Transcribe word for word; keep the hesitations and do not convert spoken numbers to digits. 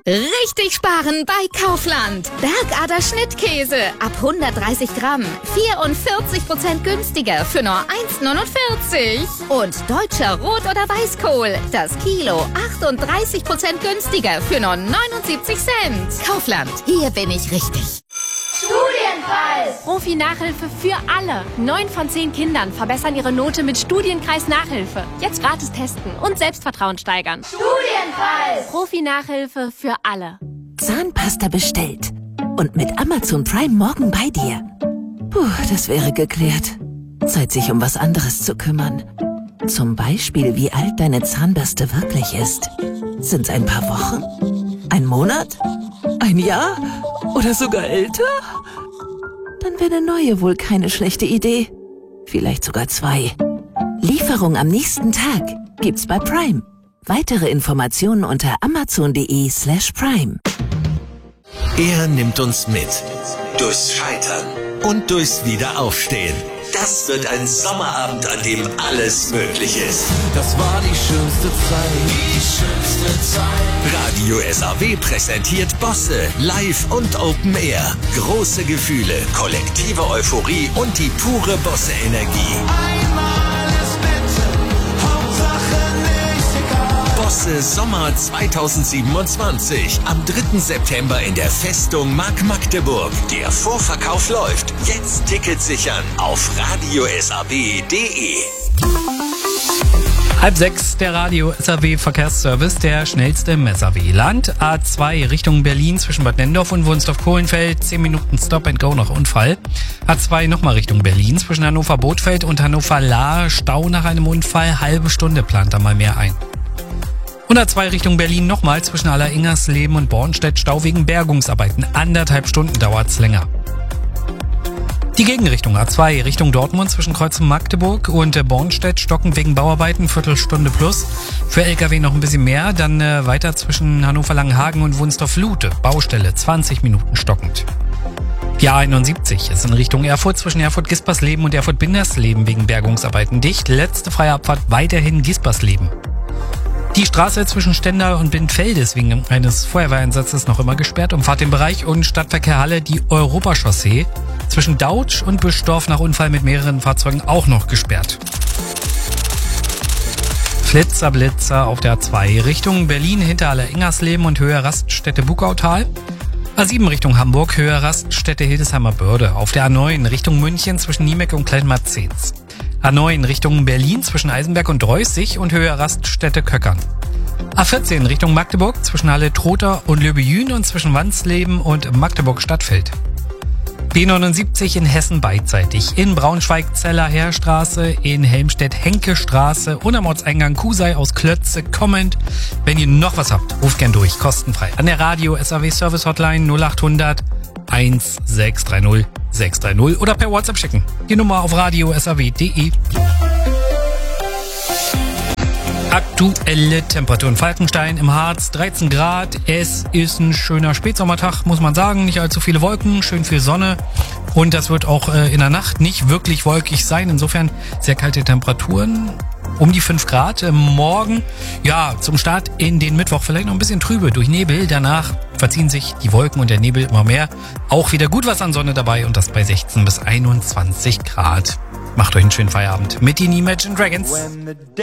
Richtig sparen bei Kaufland. Bergader Schnittkäse ab hundertdreißig Gramm. vierundvierzig Prozent günstiger für nur eins neunundvierzig. Und deutscher Rot- oder Weißkohl. Das Kilo achtunddreißig Prozent günstiger für nur neunundsiebzig Cent. Kaufland, hier bin ich richtig. Studienpreis! Profi-Nachhilfe für alle. Neun von zehn Kindern verbessern ihre Note mit Studienkreis-Nachhilfe. Jetzt gratis testen und Selbstvertrauen steigern. Studienpreis! Profi-Nachhilfe für alle. Zahnpasta bestellt. Und mit Amazon Prime morgen bei dir. Puh, das wäre geklärt. Zeit, sich um was anderes zu kümmern. Zum Beispiel, wie alt deine Zahnbürste wirklich ist. Sind's ein paar Wochen? Ein Monat? Ein Jahr? Oder sogar älter? Dann wäre eine neue wohl keine schlechte Idee. Vielleicht sogar zwei. Lieferung am nächsten Tag gibt's bei Prime. Weitere Informationen unter amazon.de slash prime. Er nimmt uns mit. Durchs Scheitern und durchs Wiederaufstehen. Das wird ein Sommerabend, an dem alles möglich ist. Das war die schönste Zeit. Die schönste Zeit. Radio S A W präsentiert Bosse live und Open Air. Große Gefühle, kollektive Euphorie und die pure Bosse-Energie. Einmal ist bitte, Hauptsache nicht egal. Bosse Sommer zweitausendsiebenundzwanzig. Am dritten September in der Festung Mark Magdeburg. Der Vorverkauf läuft. Jetzt Tickets sichern auf radio s a w punkt d e. Halb sechs, der Radio S A W Verkehrsservice, der schnellste im S A W-Land. A zwei Richtung Berlin zwischen Bad Nennendorf und Wunsdorf-Kohlenfeld. zehn Minuten Stop and Go nach Unfall. A zwei nochmal Richtung Berlin zwischen Hannover-Bothfeld und Hannover-Lahr. Stau nach einem Unfall. Halbe Stunde plant da mal mehr ein. Und A zwei Richtung Berlin nochmal zwischen Aller-Ingersleben und Bornstedt. Stau wegen Bergungsarbeiten. Anderthalb Stunden dauert's länger. Die Gegenrichtung A zwei Richtung Dortmund zwischen Kreuz und Magdeburg und Bornstedt stocken wegen Bauarbeiten, Viertelstunde plus. Für L K W noch ein bisschen mehr, dann äh, weiter zwischen Hannover-Langenhagen und Wunsdorf-Lute. Baustelle, zwanzig Minuten stockend. Die A einundsiebzig ist in Richtung Erfurt zwischen Erfurt-Gispersleben und Erfurt-Bindersleben wegen Bergungsarbeiten dicht. Letzte freie Abfahrt weiterhin Gispersleben. Die Straße zwischen Stendal und Bindfeld ist wegen eines Feuerwehreinsatzes noch immer gesperrt. Umfahrt den Bereich und Stadtverkehr Halle die Europachaussee zwischen Dautsch und Büschdorf nach Unfall mit mehreren Fahrzeugen auch noch gesperrt. Flitzer, Blitzer auf der A zwei Richtung Berlin hinter Aller-Ingersleben und Höhe Raststätte Buckautal. A sieben Richtung Hamburg, Höhe Raststätte Hildesheimer Börde. Auf der A neun Richtung München zwischen Niemeck und Kleinmarzens. A neun Richtung Berlin zwischen Eisenberg und Dreußig und Höhe Raststätte Köckern. A vierzehn Richtung Magdeburg zwischen Halle-Trotha und Löbejün und zwischen Wansleben und Magdeburg-Stadtfeld. B neunundsiebzig in Hessen beidseitig. In Braunschweig-Zeller Heerstraße, in Helmstedt-Henke-Straße und am Ortseingang Kusei aus Klötze kommend. Wenn ihr noch was habt, ruft gern durch, kostenfrei. An der Radio S A W Service Hotline null achthundert eins sechs drei null sechs drei null oder per WhatsApp schicken. Die Nummer auf radio s a w punkt d e. Aktuelle Temperaturen. Falkenstein im Harz, dreizehn Grad. Es ist ein schöner Spätsommertag, muss man sagen. Nicht allzu viele Wolken, schön viel Sonne. Und das wird auch äh, in der Nacht nicht wirklich wolkig sein. Insofern sehr kalte Temperaturen. Um die fünf Grad. Äh, morgen, ja, zum Start in den Mittwoch vielleicht noch ein bisschen trübe durch Nebel. Danach verziehen sich die Wolken und der Nebel immer mehr. Auch wieder gut was an Sonne dabei und das bei sechzehn bis einundzwanzig Grad. Macht euch einen schönen Feierabend mit den Imagine Dragons.